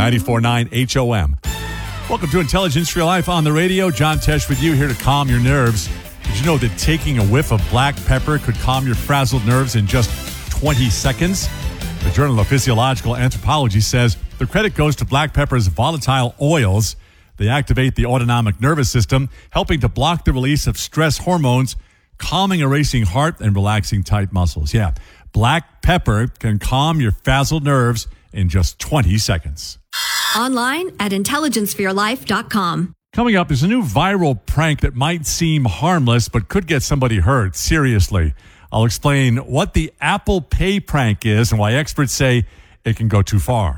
94.9 HOM. Welcome to Intelligence for Your Life on the radio. John Tesh with you, here to calm your nerves. Did you know that taking a whiff of black pepper could calm your frazzled nerves in just 20 seconds? The Journal of Physiological Anthropology says the credit goes to black pepper's volatile oils. They activate the autonomic nervous system, helping to block the release of stress hormones, calming a racing heart and relaxing tight muscles. Yeah, black pepper can calm your frazzled nerves in just 20 seconds. Online at intelligenceforyourlife.com. Coming up is a new viral prank that might seem harmless but could get somebody hurt. Seriously. I'll explain what the Apple Pay prank is and why experts say it can go too far.